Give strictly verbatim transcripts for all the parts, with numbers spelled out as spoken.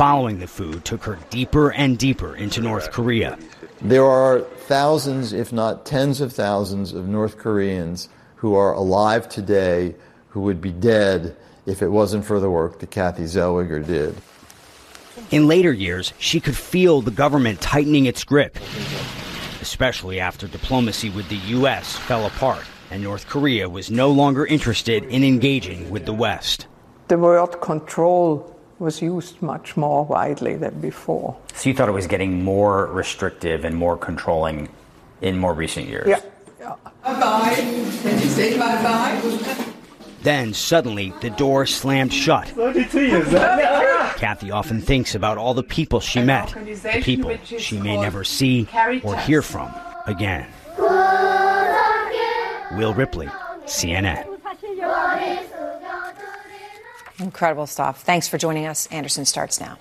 following the food took her deeper and deeper into North Korea. There are thousands, if not tens of thousands, of North Koreans who are alive today who would be dead if it wasn't for the work that Kathy Zellweger did. In later years, she could feel the government tightening its grip, especially after diplomacy with the U S fell apart and North Korea was no longer interested in engaging with the West. The word control was used much more widely than before. So you thought it was getting more restrictive and more controlling in more recent years? Yeah. yeah. Bye-bye. Can you say bye-bye? Then, suddenly, the door slammed shut. Kathy often thinks about all the people she met, the people she may never see or hear from again. Will Ripley, C N N. Incredible stuff. Thanks for joining us. Anderson starts now.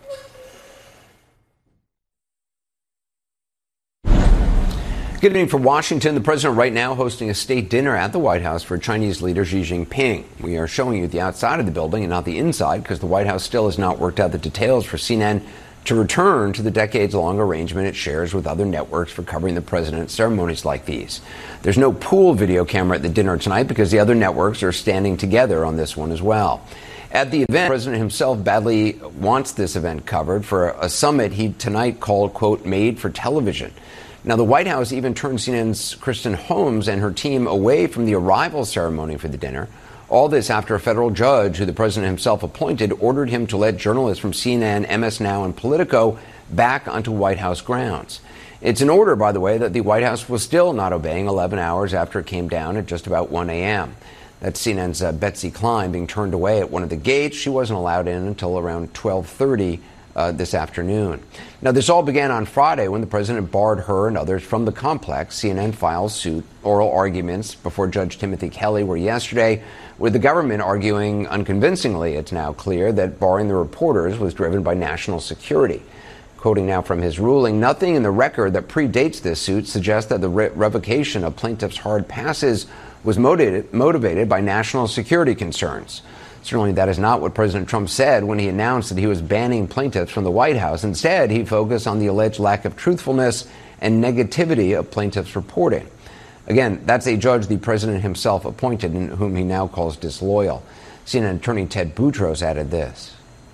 Good evening from Washington. The president right now hosting a state dinner at the White House for Chinese leader Xi Jinping. We are showing you the outside of the building and not the inside because the White House still has not worked out the details for C N N to return to the decades-long arrangement it shares with other networks for covering the president's ceremonies like these. There's no pool video camera at the dinner tonight because the other networks are standing together on this one as well. At the event, the president himself badly wants this event covered for a summit he tonight called, quote, made for television. Now, the White House even turned C N N's Kristen Holmes and her team away from the arrival ceremony for the dinner. All this after a federal judge, who the president himself appointed, ordered him to let journalists from C N N, M S Now, and Politico back onto White House grounds. It's an order, by the way, that the White House was still not obeying eleven hours after it came down at just about one a.m. That's C N N's uh, Betsy Klein being turned away at one of the gates. She wasn't allowed in until around twelve thirty uh, this afternoon. Now, this all began on Friday when the president barred her and others from the complex. C N N filed suit. Oral arguments before Judge Timothy Kelly were yesterday, with the government arguing unconvincingly, it's now clear, that barring the reporters was driven by national security. Quoting now from his ruling, nothing in the record that predates this suit suggests that the re- revocation of plaintiffs' hard passes was motivated, motivated by national security concerns. Certainly that is not what President Trump said when he announced that he was banning plaintiffs from the White House. Instead, he focused on the alleged lack of truthfulness and negativity of plaintiffs' reporting. Again, that's a judge the president himself appointed and whom he now calls disloyal. C N N attorney Ted Boutros added this.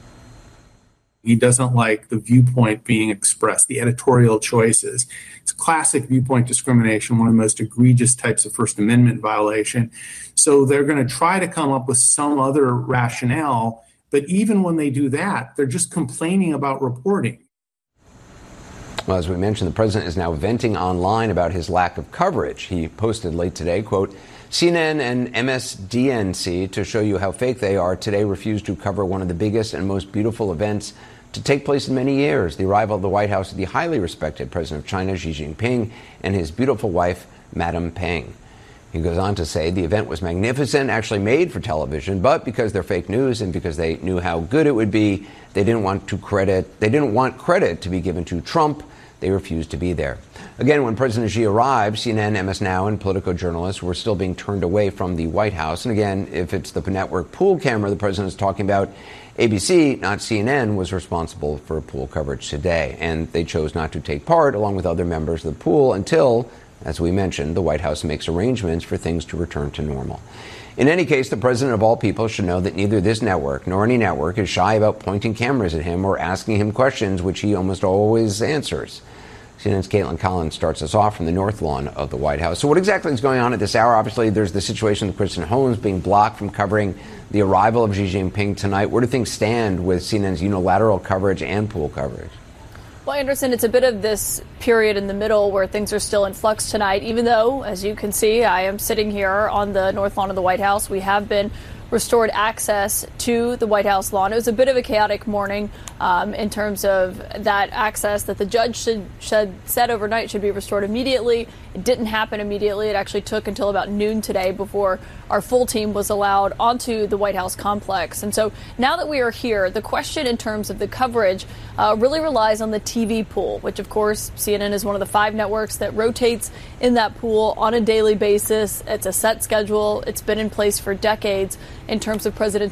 He doesn't like the viewpoint being expressed, the editorial choices. It's classic viewpoint discrimination, one of the most egregious types of First Amendment violation. So they're going to try to come up with some other rationale. But even when they do that, they're just complaining about reporting. Well, as we mentioned, the president is now venting online about his lack of coverage. He posted late today, quote, C N N and M S D N C, to show you how fake they are, today refused to cover one of the biggest and most beautiful events to take place in many years, the arrival of the White House of the highly respected president of China, Xi Jinping, and his beautiful wife, Madam Peng. He goes on to say the event was magnificent, actually made for television, but because they're fake news and because they knew how good it would be, they didn't want to credit, they didn't want credit to be given to Trump. They refused to be there. Again, when President Xi arrived, C N N, M S Now, and Politico journalists were still being turned away from the White House. And again, if it's the network pool camera the president is talking about, A B C, not C N N, was responsible for pool coverage today. And they chose not to take part, along with other members of the pool, until, as we mentioned, the White House makes arrangements for things to return to normal. In any case, the president of all people should know that neither this network nor any network is shy about pointing cameras at him or asking him questions, which he almost always answers. C N N's Caitlin Collins starts us off from the North Lawn of the White House. So what exactly is going on at this hour? Obviously, there's the situation with Kristen Holmes being blocked from covering the arrival of Xi Jinping tonight. Where do things stand with C N N's unilateral coverage and pool coverage? Well, Anderson, it's a bit of this period in the middle where things are still in flux tonight, even though, as you can see, I am sitting here on the North Lawn of the White House. We have been restored access to the White House lawn. It was a bit of a chaotic morning um, in terms of that access that the judge should, should said overnight should be restored immediately. It didn't happen immediately. It actually took until about noon today before our full team was allowed onto the White House complex. And so now that we are here, the question in terms of the coverage uh, really relies on the T V pool, which, of course, C N N is one of the five networks that rotates in that pool on a daily basis. It's a set schedule. It's been in place for decades in terms of presidential coverage.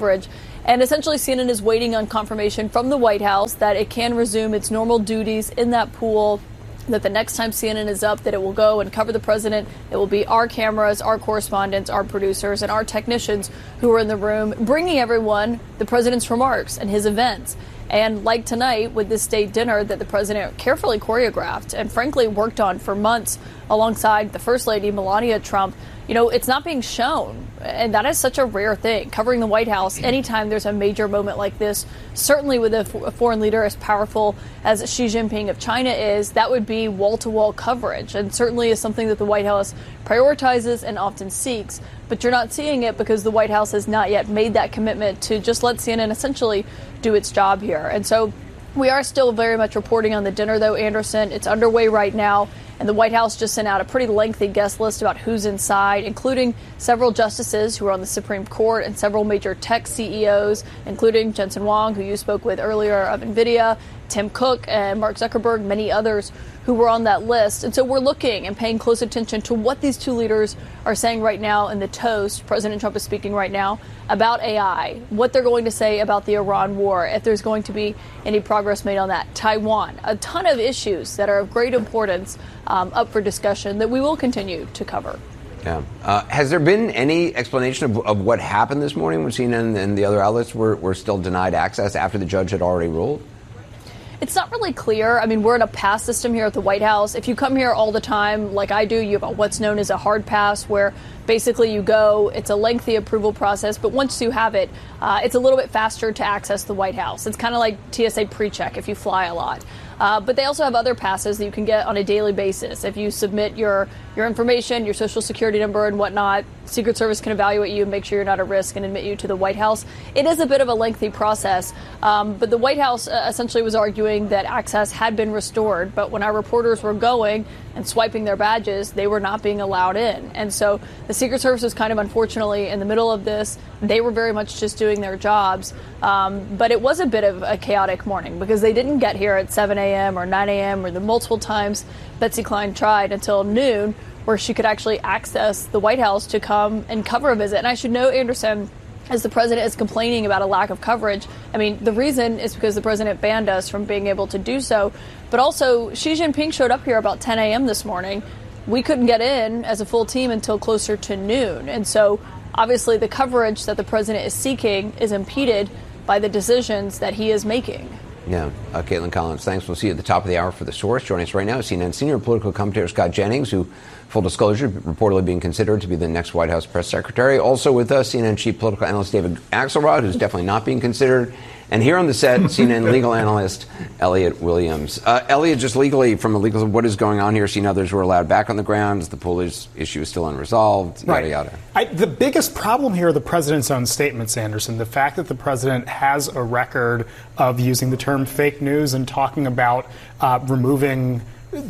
coverage. And essentially, C N N is waiting on confirmation from the White House that it can resume its normal duties in that pool, that the next time C N N is up, that it will go and cover the president. It will be our cameras, our correspondents, our producers, and our technicians who are in the room, bringing everyone the president's remarks and his events. And like tonight with this state dinner that the president carefully choreographed and frankly worked on for months alongside the First Lady, Melania Trump, you know, it's not being shown. And that is such a rare thing, covering the White House anytime there's a major moment like this. Certainly with a, f- a foreign leader as powerful as Xi Jinping of China is, that would be wall-to-wall coverage, and certainly is something that the White House prioritizes and often seeks. But you're not seeing it because the White House has not yet made that commitment to just let C N N essentially do its job here. And so we are still very much reporting on the dinner, though, Anderson. It's underway right now. And the White House just sent out a pretty lengthy guest list about who's inside, including several justices who are on the Supreme Court and several major tech C E Os, including Jensen Huang, who you spoke with earlier, of NVIDIA, Tim Cook and Mark Zuckerberg, many others who were on that list. And so we're looking and paying close attention to what these two leaders are saying right now in the toast. President Trump is speaking right now about A I, what they're going to say about the Iran war, if there's going to be any progress made on that. Taiwan, a ton of issues that are of great importance um, up for discussion that we will continue to cover. Yeah. Uh, has there been any explanation of, of what happened this morning when C N N and the other outlets were, were still denied access after the judge had already ruled? It's not really clear. I mean, we're in a pass system here at the White House. If you come here all the time, like I do, you have what's known as a hard pass, where basically you go, it's a lengthy approval process, but once you have it, uh, it's a little bit faster to access the White House. It's kind of like T S A pre-check if you fly a lot. Uh, but they also have other passes that you can get on a daily basis. If you submit your, your information, your social security number and whatnot, Secret Service can evaluate you and make sure you're not at risk and admit you to the White House. It is a bit of a lengthy process, um, but the White House uh, essentially was arguing that access had been restored. But when our reporters were going and swiping their badges, they were not being allowed in. And so the Secret Service was kind of unfortunately in the middle of this. They were very much just doing their jobs. Um, but it was a bit of a chaotic morning because they didn't get here at seven a.m. or nine a.m. or the multiple times Betsy Klein tried until noon, where she could actually access the White House to come and cover a visit. And I should note, Anderson, as the president is complaining about a lack of coverage, I mean, the reason is because the president banned us from being able to do so. But also, Xi Jinping showed up here about ten a.m. this morning. We couldn't get in as a full team until closer to noon. And so, obviously, the coverage that the president is seeking is impeded by the decisions that he is making. Yeah. Uh, Caitlin Collins, thanks. We'll see you at the top of the hour for The Source. Joining us right now is C N N senior political commentator Scott Jennings, who, full disclosure, reportedly being considered to be the next White House press secretary. Also with us, C N N chief political analyst David Axelrod, who's definitely not being considered. And here on the set, C N N legal analyst Elliot Williams. Uh, Elliot, just legally, from a legal, what is going on here? Seeing others were allowed back on the grounds. The pool is, issue is still unresolved, yada, right. yada. I, the biggest problem here are the president's own statements, Anderson. The fact that the president has a record of using the term fake news and talking about uh, removing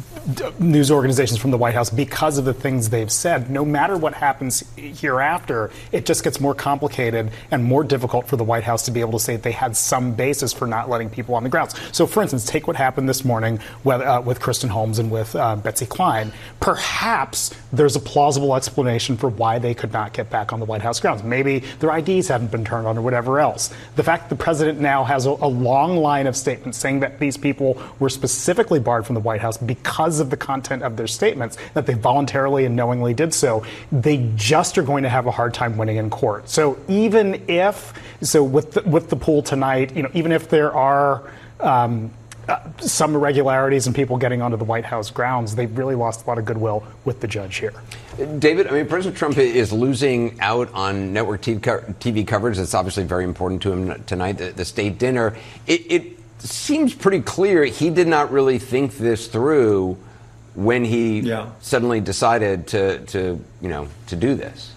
news organizations from the White House because of the things they've said. No matter what happens hereafter, it just gets more complicated and more difficult for the White House to be able to say they had some basis for not letting people on the grounds. So, for instance, take what happened this morning with, uh, with Kristen Holmes and with uh, Betsy Klein. Perhaps there's a plausible explanation for why they could not get back on the White House grounds. Maybe their I Ds haven't been turned on or whatever else. The fact that the president now has a, a long line of statements saying that these people were specifically barred from the White House because of the content of their statements, that they voluntarily and knowingly did so, they just are going to have a hard time winning in court. So even if, so with the, with the pool tonight, you know, even if there are um, uh, some irregularities and people getting onto the White House grounds, they've really lost a lot of goodwill with the judge here. David, I mean, President Trump is losing out on network T V coverage. That's obviously very important to him tonight, the, the state dinner. It, it seems pretty clear he did not really think this through when he yeah. suddenly decided to, to, you know, to do this.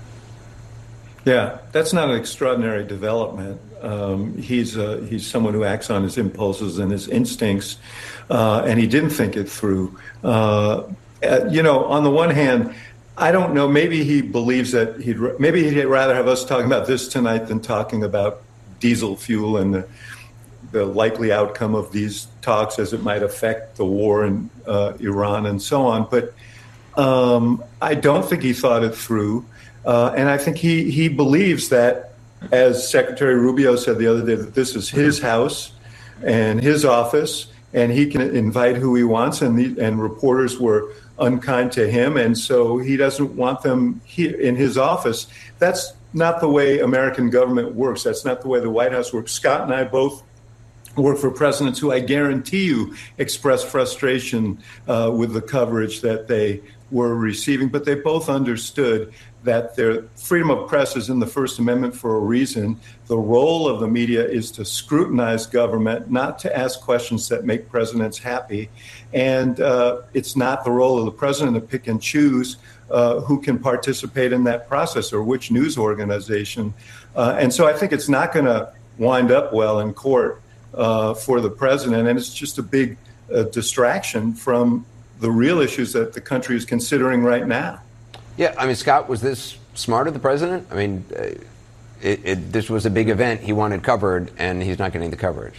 Yeah, that's not an extraordinary development. Um, he's uh, he's someone who acts on his impulses and his instincts, uh, and he didn't think it through. Uh, you know, on the one hand, I don't know. Maybe he believes that he'd maybe he'd rather have us talking about this tonight than talking about diesel fuel and the the likely outcome of these talks as it might affect the war in uh, Iran and so on. But um, I don't think he thought it through. Uh, and I think he, he believes that as Secretary Rubio said the other day, that this is his house and his office, and he can invite who he wants, and the, and reporters were unkind to him, and so he doesn't want them here in his office. That's not the way American government works. That's not the way the White House works. Scott and I both work for presidents who, I guarantee you, express frustration uh, with the coverage that they were receiving, but they both understood that their freedom of press is in the First Amendment for a reason. The role of the media is to scrutinize government, not to ask questions that make presidents happy. And uh, it's not the role of the president to pick and choose uh, who can participate in that process or which news organization. Uh, and so I think it's not going to wind up well in court uh, for the president. And it's just a big uh, distraction from the real issues that the country is considering right now. Yeah, I mean, Scott, was this smart of the president? I mean, uh, it, it, this was a big event he wanted covered, and he's not getting the coverage.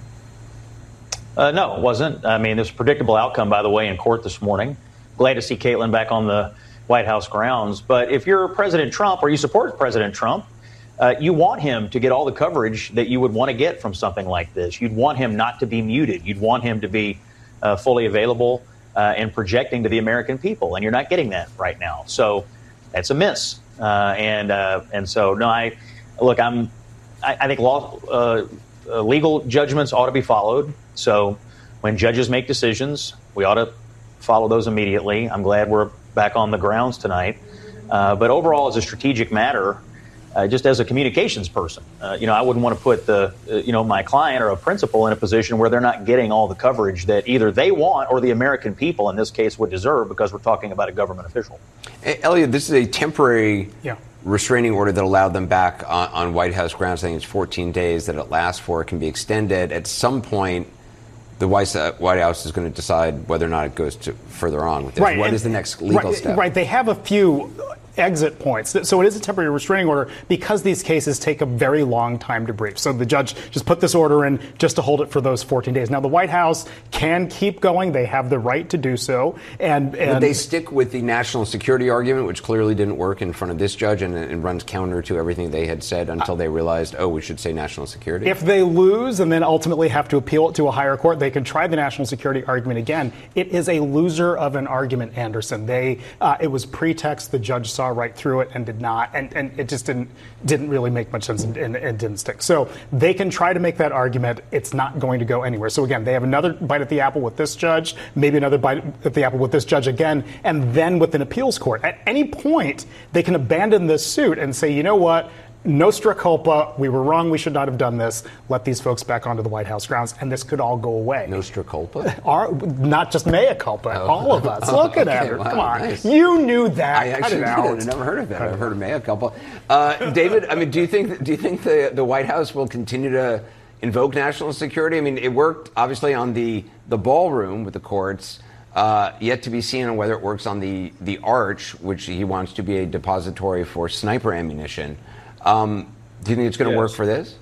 Uh, no, it wasn't. I mean, there's a predictable outcome, by the way, in court this morning. Glad to see Caitlin back on the White House grounds. But if you're President Trump or you support President Trump, uh, you want him to get all the coverage that you would want to get from something like this. You'd want him not to be muted. You'd want him to be uh, fully available Uh, and projecting to the American people, and you're not getting that right now. So that's a miss. Uh, and uh, and so no, I look. I'm. I, I think law, uh, uh, legal judgments ought to be followed. So when judges make decisions, we ought to follow those immediately. I'm glad we're back on the grounds tonight. Uh, but overall, as a strategic matter, uh, just as a communications person, uh, you know, I wouldn't want to put the, uh, you know, my client or a principal in a position where they're not getting all the coverage that either they want or the American people in this case would deserve, because we're talking about a government official. Hey, Elliot, this is a temporary yeah. restraining order that allowed them back on, on White House grounds. I think it's fourteen days that it lasts for. It can be extended. At some point, the White House is going to decide whether or not it goes to further on with this. Right. What and, is the next legal right, step? Right. They have a few exit points. So it is a temporary restraining order because these cases take a very long time to brief. So the judge just put this order in just to hold it for those fourteen days. Now, the White House can keep going. They have the right to do so. And, and Would they stick with the national security argument, which clearly didn't work in front of this judge and, and runs counter to everything they had said until they realized, oh, we should say national security? If they lose and then ultimately have to appeal it to a higher court, they can try the national security argument again. It is a loser of an argument, Anderson. They uh, it was pretext. The judge saw right through it and did not, and, and it just didn't didn't really make much sense and, and, and didn't stick. So they can try to make that argument. It's not going to go anywhere. So again, they have another bite at the apple with this judge, maybe another bite at the apple with this judge again, and then with an appeals court. At any point, they can abandon this suit and say, you know what? Nostra culpa. We were wrong. We should not have done this. Let these folks back onto the White House grounds, and this could all go away. Nostra culpa? Our, not just mea culpa. Oh. All of us. Look okay, at her. wow, Come on. Nice. You knew that. I actually Cut it did. I've never heard of that. I've heard of mea culpa. Uh, David, I mean, do you think do you think the the White House will continue to invoke national security? I mean, it worked obviously on the the ballroom with the courts. Uh, yet to be seen on whether it works on the the arch, which he wants to be a depository for sniper ammunition. Um, Do you think it's going to yes. work for this?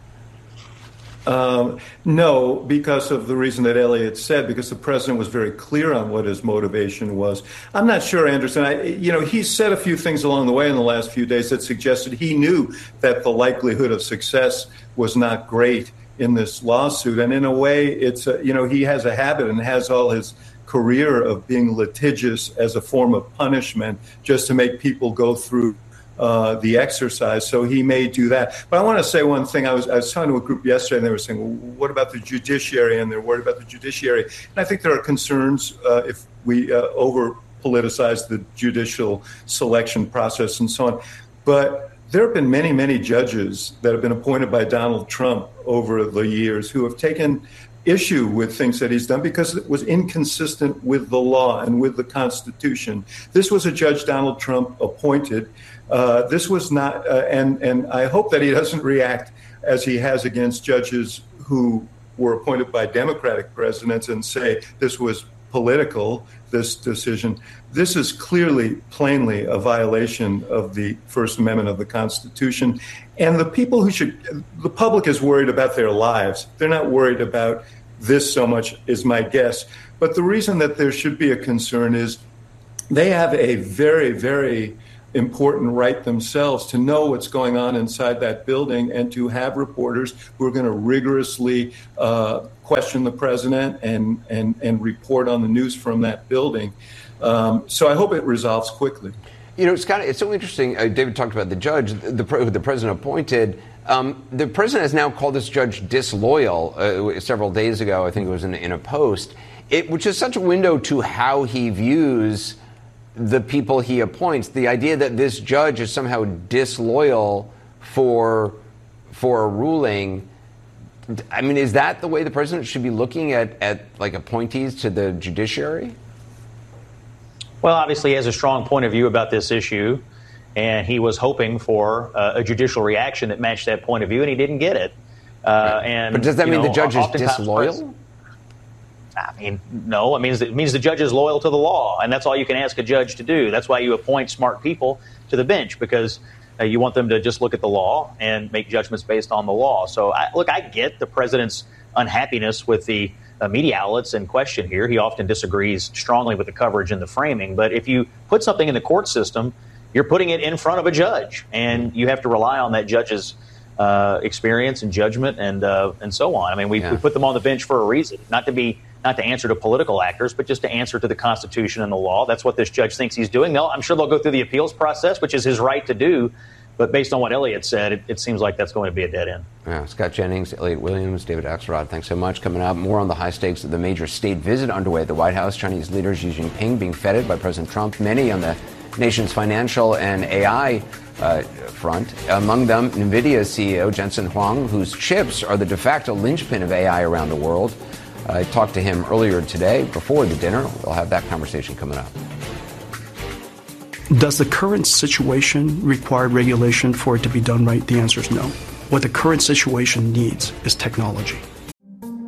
Um, no, because of the reason that Elliot said, because the president was very clear on what his motivation was. I'm not sure, Anderson. I, you know, he said a few things along the way in the last few days that suggested he knew that the likelihood of success was not great in this lawsuit. And in a way, it's, a, you know, he has a habit and has all his career of being litigious as a form of punishment just to make people go through Uh, the exercise, so he may do that. But I want to say one thing. I was I was talking to a group yesterday, and they were saying, well, what about the judiciary? And they're worried about the judiciary. And I think there are concerns uh, if we uh, over-politicize the judicial selection process and so on. But there have been many, many judges that have been appointed by Donald Trump over the years who have taken issue with things that he's done because it was inconsistent with the law and with the Constitution. This was a judge Donald Trump appointed. Uh, this was not, uh, and and I hope that he doesn't react as he has against judges who were appointed by Democratic presidents and say this was political, this decision. This is clearly, plainly a violation of the First Amendment of the Constitution. And the people who should, the public is worried about their lives. They're not worried about this so much, is my guess. But the reason that there should be a concern is they have a very, very important right themselves to know what's going on inside that building and to have reporters who are going to rigorously uh, question the president and, and, and report on the news from that building. Um, so I hope it resolves quickly. You know, it's kind of it's so interesting. Uh, David talked about the judge, the, the, the president appointed. Um, the president has now called this judge disloyal uh, several days ago. I think it was in, in a post, it, which is such a window to how he views the people he appoints. The idea that this judge is somehow disloyal for for a ruling. I mean, is that the way the president should be looking at, at like appointees to the judiciary? Well, obviously, he has a strong point of view about this issue, and he was hoping for uh, a judicial reaction that matched that point of view, and he didn't get it. Uh, right. And but does that mean know, the judge is disloyal? Pres- I mean, no. It means it means the judge is loyal to the law, and that's all you can ask a judge to do. That's why you appoint smart people to the bench, because uh, you want them to just look at the law and make judgments based on the law. So, I, look, I get the president's unhappiness with the uh, media outlets in question here. He often disagrees strongly with the coverage and the framing. But if you put something in the court system, you're putting it in front of a judge, and you have to rely on that judge's uh, experience and judgment and uh, and so on. I mean, we, yeah. we put them on the bench for a reason, not to be not to answer to political actors, but just to answer to the Constitution and the law. That's what this judge thinks he's doing. They'll, I'm sure they'll go through the appeals process, which is his right to do. But based on what Elliot said, it, it seems like that's going to be a dead end. Yeah, Scott Jennings, Elliot Williams, David Axelrod, thanks so much. Coming up, more on the high stakes of the major state visit underway at the White House. Chinese leader Xi Jinping being feted by President Trump. Many on the nation's financial and A I uh, front. Among them, NVIDIA C E O Jensen Huang, whose chips are the de facto linchpin of A I around the world. I talked to him earlier today before the dinner. We'll have that conversation coming up. Does the current situation require regulation for it to be done right? The answer is no. What the current situation needs is technology.